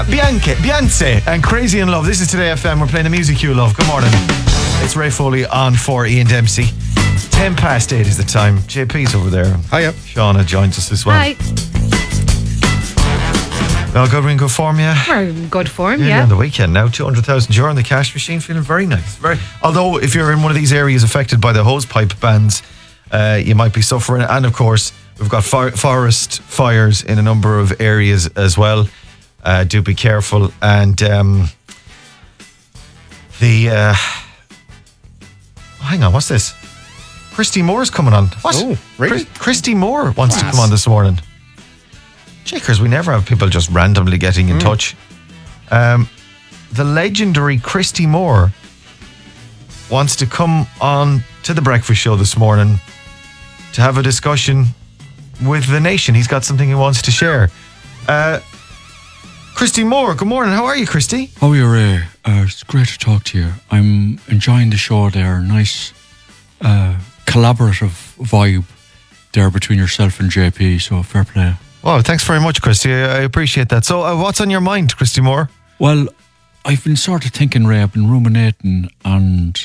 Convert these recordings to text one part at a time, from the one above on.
Beyonce and Crazy in Love. This is Today FM. We're playing the music you love. Good morning. It's Ray Foley on for Ian Dempsey. 8 is the time. JP's over there. Hiya. Shauna joins us as well. Hi. Well, good, we're in good form, yeah? We're in good form, On the weekend now, 200,000 euro in the cash machine, feeling very nice. Although, if you're in one of these areas affected by the hosepipe bans, you might be suffering. And of course, we've got forest fires in a number of areas as well. Do be careful. And hang on, what's this? Christy Moore's coming on. What? Oh, right. Christy Moore wants to come on this morning. Checkers, we never have people just randomly getting in touch. The legendary Christy Moore wants to come on to the breakfast show this morning to have a discussion with the nation. He's got something he wants to share. Christy Moore, good morning. How are you, Christy? How are you, Ray? It's great to talk to you. I'm enjoying the show there. Nice collaborative vibe there between yourself and JP, so fair play. Oh, thanks very much, Christy. I appreciate that. So what's on your mind, Christy Moore? Well, I've been sort of thinking, Ray, I've been ruminating, and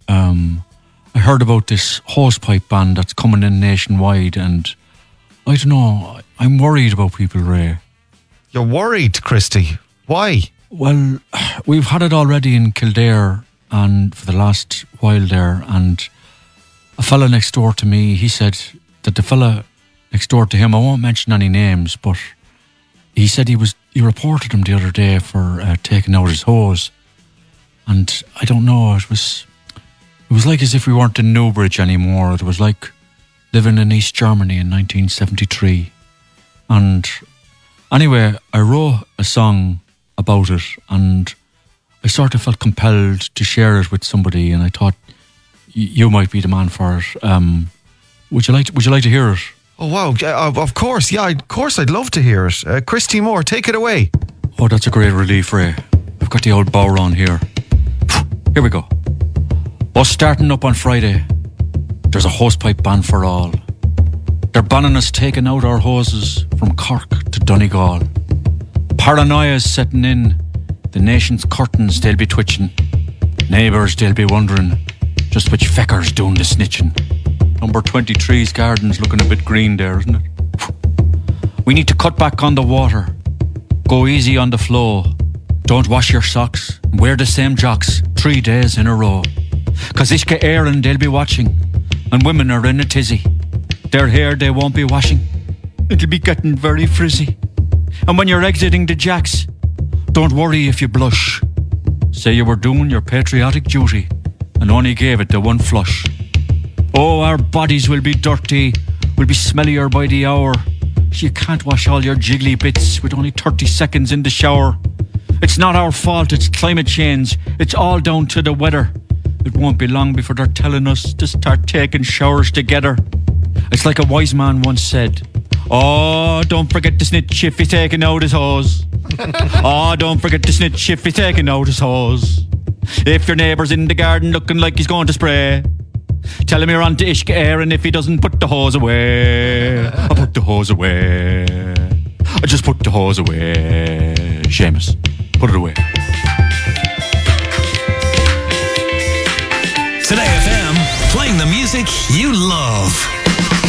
I heard about this hosepipe ban that's coming in nationwide, and I don't know, I'm worried about people, Ray. You're worried, Christy. Why? Well, we've had it already in Kildare and for the last while there, and a fella next door to me, he said that the fella next door to him, I won't mention any names, but he said he reported him the other day for taking out his hose, and I don't know, it was like as if we weren't in Newbridge anymore. It was like living in East Germany in 1973. And anyway, I wrote a song about it, and I sort of felt compelled to share it with somebody, and I thought you might be the man for it. Would you like to hear it? Oh, wow. Of course. Yeah, of course I'd love to hear it. Christy Moore, take it away. Oh, that's a great relief, Ray. I've got the old bow on here. Here we go. Bus starting up on Friday. There's a hosepipe ban for all. They're banning us taking out our hoses from Cork to Donegal. Paranoia's setting in. The nation's curtains, they'll be twitching. Neighbours, they'll be wondering just which fecker's doing the snitching. Number 23's garden's looking a bit green there, isn't it? We need to cut back on the water. Go easy on the flow. Don't wash your socks. Wear the same jocks 3 days in a row. Cause Ishka Aaron, they'll be watching. And women are in a tizzy. Their hair they won't be washing. It'll be getting very frizzy. And when you're exiting the jacks, don't worry if you blush. Say you were doing your patriotic duty and only gave it the one flush. Oh, our bodies will be dirty, will be smellier by the hour. You can't wash all your jiggly bits with only 30 seconds in the shower. It's not our fault, it's climate change. It's all down to the weather. It won't be long before they're telling us to start taking showers together. It's like a wise man once said, oh, don't forget to snitch if he's taking out his hose. Oh, don't forget to snitch if he's taking out his hose. If your neighbour's in the garden looking like he's going to spray, tell him you're on to Ishka Aaron if he doesn't put the hose away. I put the hose away. I just put the hose away. Seamus, put it away. Today FM, playing the music you love.